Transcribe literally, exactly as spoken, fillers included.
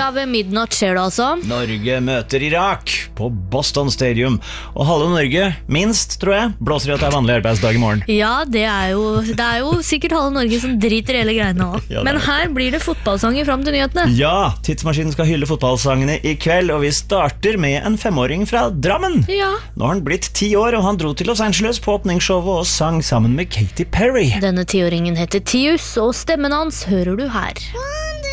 Fredag ved midnatt skjer det altså. Norge møter Irak på Boston Stadium. Og halve Norge, minst, tror jeg, blåser i at det er vanlig arbeidsdag i morgen. Ja, det er jo, det er jo sikkert halve Norge som driter i hele greiene også. Ja, Men her blir det fotballsanger frem til nyhetene. Ja, Tidsmaskinen skal hylle fotballsangene i kveld, og vi starter med en femåring fra Drammen. Ja. Nå har han blitt ti år, og han dro til Los Angeles på åpningsshowet og sang sammen med Katy Perry. Denne tiåringen heter Tius, og stemmen hans hører du her.